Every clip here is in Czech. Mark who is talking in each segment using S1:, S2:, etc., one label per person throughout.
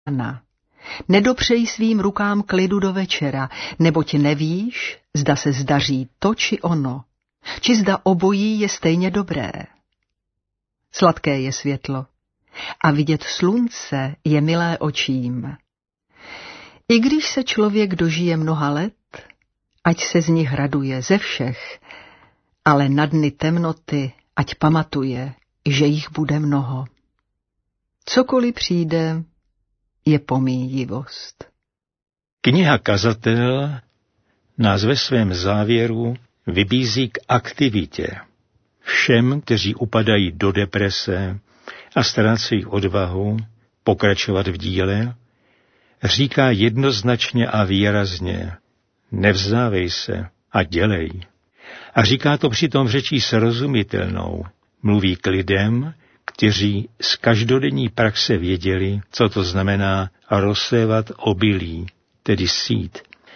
S1: rána. Nedopřej svým rukám klidu do večera, neboť nevíš, zda se zdaří to či ono, či zda obojí je stejně dobré. Sladké je světlo a vidět slunce je milé očím. I když se člověk dožije mnoha let, ať se z nich raduje ze všech, ale na dny temnoty ať pamatuje, že jich bude mnoho. Cokoliv přijde, je pomíjivost.
S2: Kniha Kazatel nás ve svém závěru vybízí k aktivitě. Všem, kteří upadají do deprese a ztrácejí odvahu pokračovat v díle, říká jednoznačně a výrazně: nevzdávej se a dělej. A říká to přitom řečí srozumitelnou. Mluví k lidem, kteří z každodenní praxe věděli, co to znamená rozsévat obilí, tedy sít.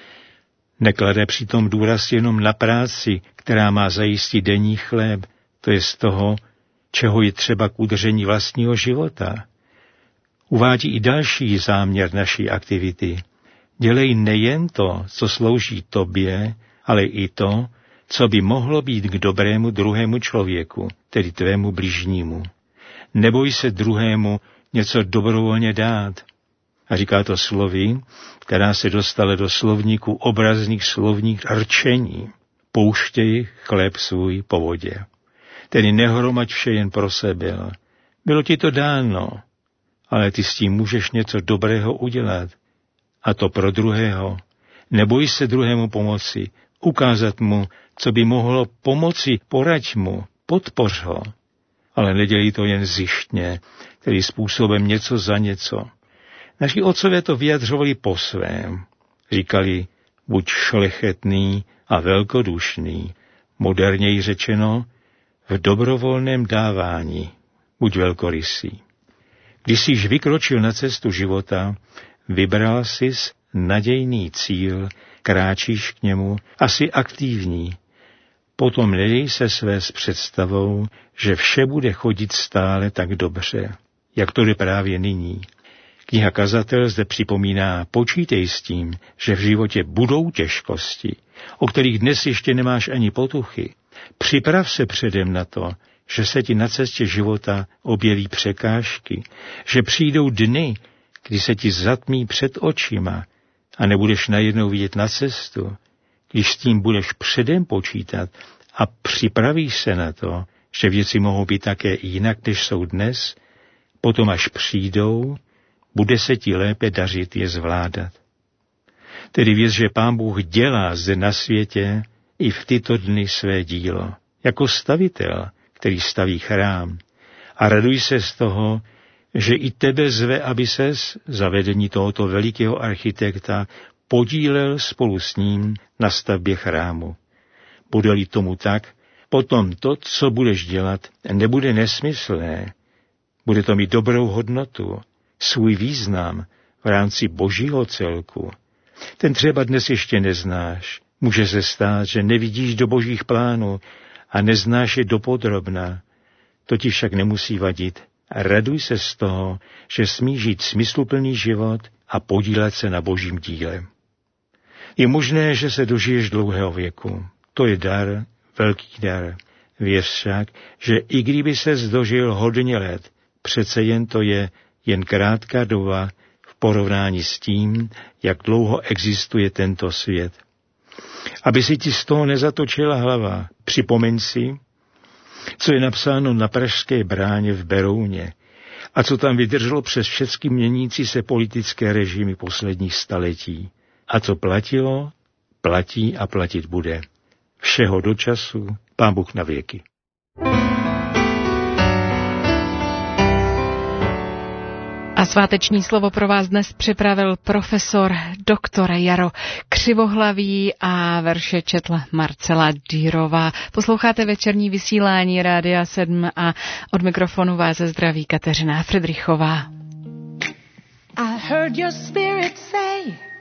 S2: Neklade přitom důraz jenom na práci, která má zajistit denní chléb, to je z toho, čeho je třeba k udržení vlastního života. Uvádí i další záměr naší aktivity. Dělej nejen to, co slouží tobě, ale i to, co by mohlo být k dobrému druhému člověku, tedy tvému bližnímu. Neboj se druhému něco dobrovolně dát. A říká to slovy, která se dostala do slovníku obrazných slovních rčení. Pouštěj chléb svůj po vodě. Tedy nehromaď vše jen pro sebe. Bylo ti to dáno, ale ty s tím můžeš něco dobrého udělat. A to pro druhého. Neboj se druhému pomoci, ukázat mu, co by mohlo pomoci, poraď mu, podpoř ho. Ale nedělí to jen zištně, tedy způsobem něco za něco. Naši otcové to vyjadřovali po svém. Říkali, buď šlechetný a velkodušný, moderněji řečeno, v dobrovolném dávání, buď velkorysý. Když jsi již vykročil na cestu života, vybral sis nadějný cíl, kráčíš k němu, asi aktivní. Potom nedej se své s představou, že vše bude chodit stále tak dobře, jak to jde právě nyní. Kniha Kazatel zde připomíná, počítej s tím, že v životě budou těžkosti, o kterých dnes ještě nemáš ani potuchy. Připrav se předem na to, že se ti na cestě života objeví překážky, že přijdou dny, kdy se ti zatmí před očima a nebudeš najednou vidět na cestu. Když s tím budeš předem počítat a připravíš se na to, že věci mohou být také jinak, než jsou dnes, potom až přijdou, bude se ti lépe dařit je zvládat. Tedy věř, že Pán Bůh dělá zde na světě i v tyto dny své dílo, jako stavitel, který staví chrám. A raduj se z toho, že i tebe zve, aby ses za vedení tohoto velikého architekta podílel spolu s ním na stavbě chrámu. Bude-li tomu tak, potom to, co budeš dělat, nebude nesmyslné. Bude to mít dobrou hodnotu, svůj význam v rámci Božího celku. Ten třeba dnes ještě neznáš. Může se stát, že nevidíš do Božích plánů a neznáš je dopodrobna. To ti však nemusí vadit. Raduj se z toho, že smíš žít smysluplný život a podílet se na Božím díle. Je možné, že se dožiješ dlouhého věku. To je dar, velký dar. Věř však, že i kdyby ses dožil hodně let, přece jen to je jen krátká doba v porovnání s tím, jak dlouho existuje tento svět. Aby si ti z toho nezatočila hlava, připomeň si, co je napsáno na Pražské bráně v Berouně a co tam vydrželo přes všechny měnící se politické režimy posledních staletí. A co platilo, platí a platit bude. Všeho do času, Pán Bůh na věky.
S3: A sváteční slovo pro vás dnes připravil profesor doktor Jaro Křivohlavý a verše četla Marcela Dýrová. Posloucháte večerní vysílání Rádia 7 a od mikrofonu vás zdraví Kateřina Fridrichová.
S4: I heard your spirit say